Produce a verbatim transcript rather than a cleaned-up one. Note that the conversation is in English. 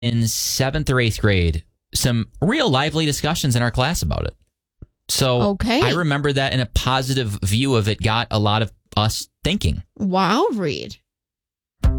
in seventh or eighth grade some real lively discussions in our class about it. So okay. I remember that, and a positive view of it got a lot of us thinking. Wow, Reed.